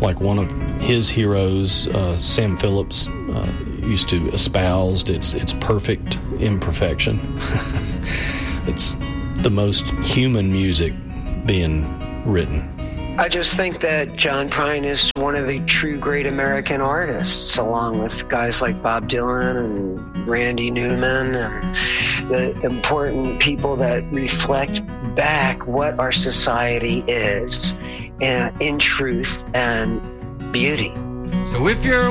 like one of his heroes, Sam Phillips, used to espouse, it's perfect imperfection. It's the most human music being written. I just think that John Prine is one of the true great American artists, along with guys like Bob Dylan and Randy Newman and the important people that reflect back what our society is in truth and beauty. So if you're